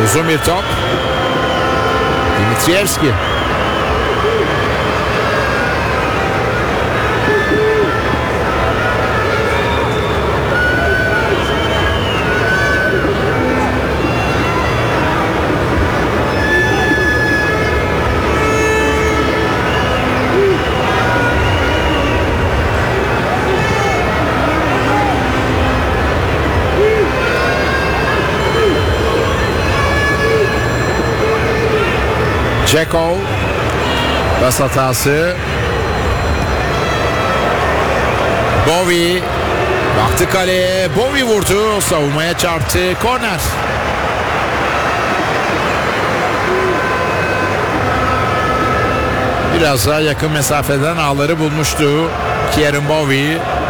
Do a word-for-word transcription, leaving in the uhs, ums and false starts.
Uzun bir top. Dimitrievski. Ceko. Pas hatası. Bowie. Baktı kaleye. Bowie vurdu. Savunmaya çarptı. Korner. Biraz daha yakın mesafeden ağları bulmuştu Kieran Bowie.